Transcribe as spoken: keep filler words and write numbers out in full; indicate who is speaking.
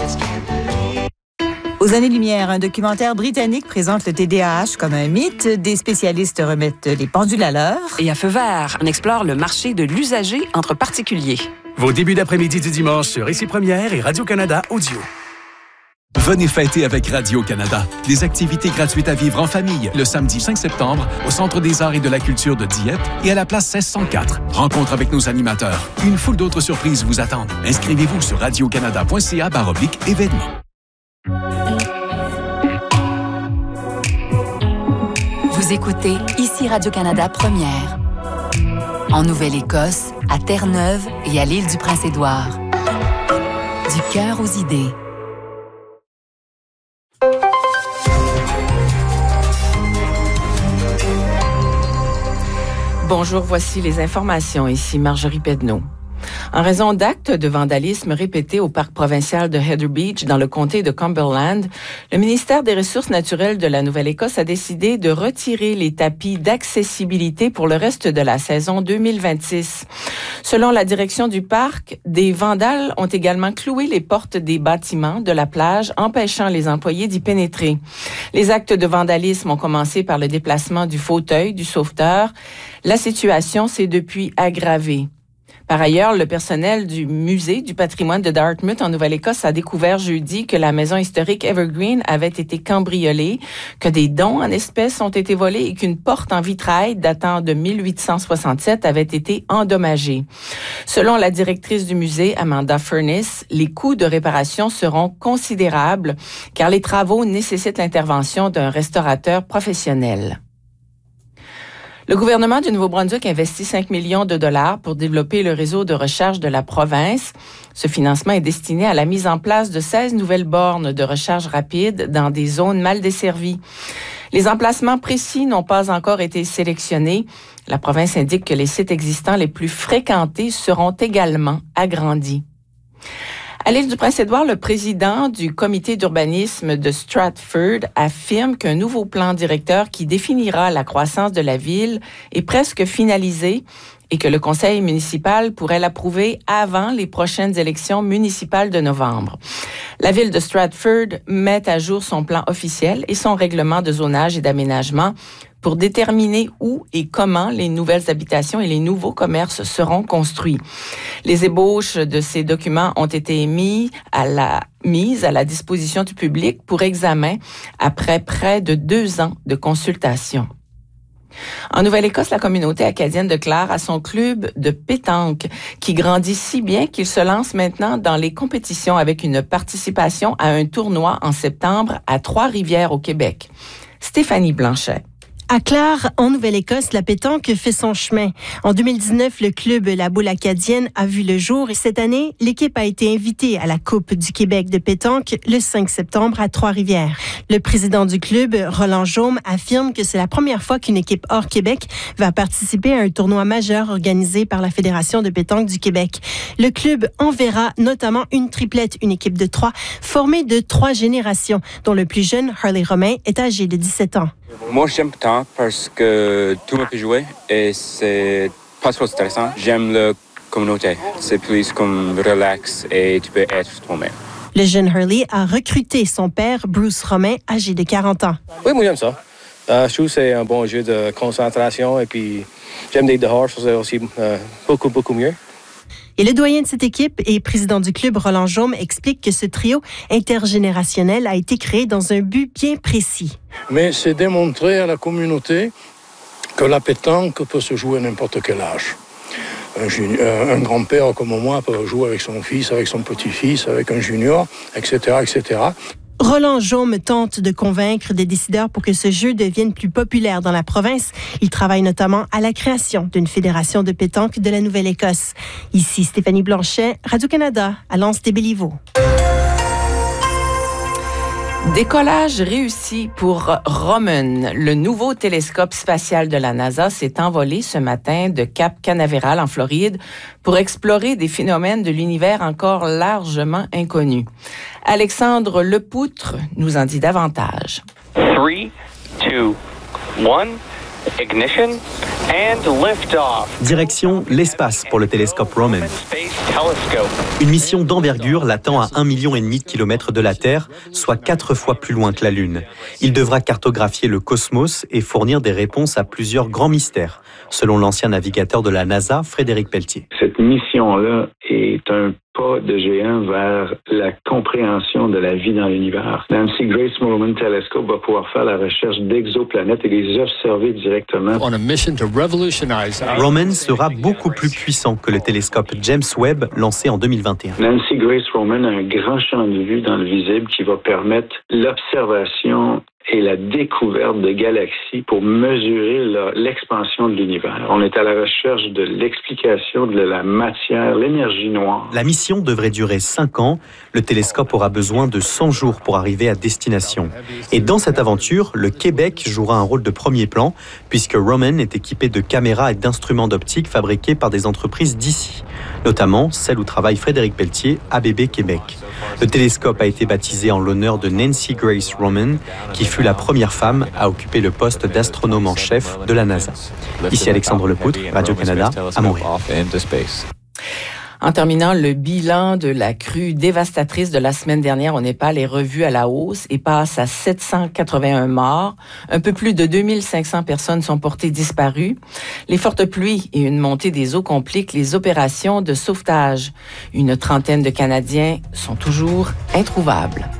Speaker 1: Aux années-lumière, un documentaire britannique présente le T D A H comme un mythe. Des spécialistes remettent les pendules à l'heure.
Speaker 2: Et à Feu vert, on explore le marché de l'usager entre particuliers.
Speaker 3: Vos débuts d'après-midi du dimanche sur Ici Première et Radio-Canada Audio.
Speaker 4: Venez fêter avec Radio-Canada. Des activités gratuites à vivre en famille le samedi cinq septembre au Centre des arts et de la culture de Dieppe et à la place seize cent quatre. Rencontre avec nos animateurs. Une foule d'autres surprises vous attendent. Inscrivez-vous sur radiocanada.ca baroblique événements.
Speaker 5: Vous écoutez Ici Radio-Canada Première. En Nouvelle-Écosse, à Terre-Neuve et à l'île du Prince-Édouard. Du cœur aux idées.
Speaker 6: Bonjour, voici les informations. Ici Marjorie Pedneau. En raison d'actes de vandalisme répétés au parc provincial de Heather Beach dans le comté de Cumberland, le ministère des Ressources naturelles de la Nouvelle-Écosse a décidé de retirer les tapis d'accessibilité pour le reste de la saison deux mille vingt-six. Selon la direction du parc, des vandales ont également cloué les portes des bâtiments de la plage, empêchant les employés d'y pénétrer. Les actes de vandalisme ont commencé par le déplacement du fauteuil du sauveteur. La situation s'est depuis aggravée. Par ailleurs, le personnel du Musée du patrimoine de Dartmouth en Nouvelle-Écosse a découvert jeudi que la maison historique Evergreen avait été cambriolée, que des dons en espèces ont été volés et qu'une porte en vitrail datant de mille huit cent soixante-sept avait été endommagée. Selon la directrice du musée, Amanda Furniss, les coûts de réparation seront considérables car les travaux nécessitent l'intervention d'un restaurateur professionnel. Le gouvernement du Nouveau-Brunswick investit cinq millions de dollars pour développer le réseau de recharge de la province. Ce financement est destiné à la mise en place de seize nouvelles bornes de recharge rapide dans des zones mal desservies. Les emplacements précis n'ont pas encore été sélectionnés. La province indique que les sites existants les plus fréquentés seront également agrandis. À l'île du Prince-Édouard, le président du comité d'urbanisme de Stratford affirme qu'un nouveau plan directeur qui définira la croissance de la ville est presque finalisé et que le conseil municipal pourrait l'approuver avant les prochaines élections municipales de novembre. La ville de Stratford met à jour son plan officiel et son règlement de zonage et d'aménagement pour déterminer où et comment les nouvelles habitations et les nouveaux commerces seront construits. Les ébauches de ces documents ont été mis à la, mises à la disposition du public pour examen après près de deux ans de consultation. En Nouvelle-Écosse, la communauté acadienne de Clare a son club de pétanque qui grandit si bien qu'il se lance maintenant dans les compétitions avec une participation à un tournoi en septembre à Trois-Rivières au Québec. Stéphanie Blanchet.
Speaker 7: À Clare, en Nouvelle-Écosse, la pétanque fait son chemin. En deux mille dix-neuf, le club La Boule acadienne a vu le jour et cette année, l'équipe a été invitée à la Coupe du Québec de pétanque le cinq septembre à Trois-Rivières. Le président du club, Roland Jaume, affirme que c'est la première fois qu'une équipe hors Québec va participer à un tournoi majeur organisé par la Fédération de pétanque du Québec. Le club enverra notamment une triplette, une équipe de trois, formée de trois générations, dont le plus jeune, Harley Romain, est âgé de dix-sept ans.
Speaker 8: Moi, j'aime pétanque parce que tout le monde peut jouer et c'est pas trop stressant. J'aime la communauté. C'est plus comme relax et tu peux être toi-même.
Speaker 7: Le jeune Hurley a recruté son père, Bruce Romain, âgé de quarante ans.
Speaker 9: Oui, moi, j'aime ça. Euh, je trouve que c'est un bon jeu de concentration et puis j'aime d'être dehors, c'est aussi euh, beaucoup, beaucoup mieux.
Speaker 7: Et le doyen de cette équipe et président du club, Roland Jaume, explique que ce trio intergénérationnel a été créé dans un but bien précis.
Speaker 10: Mais c'est démontrer à la communauté que la pétanque peut se jouer à n'importe quel âge. Un, junior, un grand-père comme moi peut jouer avec son fils, avec son petit-fils, avec un junior, et cetera, et cetera.
Speaker 7: Roland Jaume tente de convaincre des décideurs pour que ce jeu devienne plus populaire dans la province. Il travaille notamment à la création d'une fédération de pétanque de la Nouvelle-Écosse. Ici Stéphanie Blanchet, Radio-Canada, à Lens-des-Béliveau.
Speaker 6: Décollage réussi pour Roman. Le nouveau télescope spatial de la NASA s'est envolé ce matin de Cap Canaveral en Floride pour explorer des phénomènes de l'univers encore largement inconnus. Alexandre Lepoutre nous en dit davantage.
Speaker 11: three, two, one, ignition, Direction l'espace pour le télescope Roman. Une mission d'envergure l'attend à un million et demi de kilomètres de la Terre, soit quatre fois plus loin que la Lune. Il devra cartographier le cosmos et fournir des réponses à plusieurs grands mystères, selon l'ancien navigateur de la NASA, Frédéric Pelletier.
Speaker 12: Cette mission-là est un pas de géant vers la compréhension de la vie dans l'univers. Nancy Grace Roman Telescope va pouvoir faire la recherche d'exoplanètes et les observer directement.
Speaker 11: Roman sera beaucoup plus puissant que le télescope James Webb lancé en deux mille vingt et un.
Speaker 12: Nancy Grace Roman a un grand champ de vue dans le visible qui va permettre l'observation et la découverte de galaxies pour mesurer la, l'expansion de l'univers. On est à la recherche de l'explication de la matière, l'énergie noire.
Speaker 11: La mission devrait durer cinq ans. Le télescope aura besoin de cent jours pour arriver à destination. Et dans cette aventure, le Québec jouera un rôle de premier plan, puisque Roman est équipé de caméras et d'instruments d'optique fabriqués par des entreprises d'ici, notamment celle où travaille Frédéric Pelletier, A B B Québec. Le télescope a été baptisé en l'honneur de Nancy Grace Roman, qui fut la première femme à occuper le poste d'astronome en chef de la NASA. Ici Alexandre Lepoutre, Radio-Canada, à Montréal.
Speaker 6: En terminant, le bilan de la crue dévastatrice de la semaine dernière au Népal est revu à la hausse et passe à sept cent quatre-vingt-un morts. Un peu plus de deux mille cinq cents personnes sont portées disparues. Les fortes pluies et une montée des eaux compliquent les opérations de sauvetage. Une trentaine de Canadiens sont toujours introuvables.